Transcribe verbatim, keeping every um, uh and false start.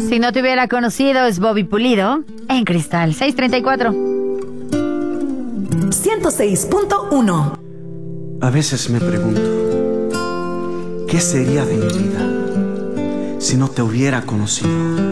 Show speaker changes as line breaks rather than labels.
Si no te hubiera conocido, es Bobby Pulido en Cristal seiscientos treinta y cuatro.
ciento seis punto uno.
A veces me pregunto, ¿qué sería de mi vida si no te hubiera conocido?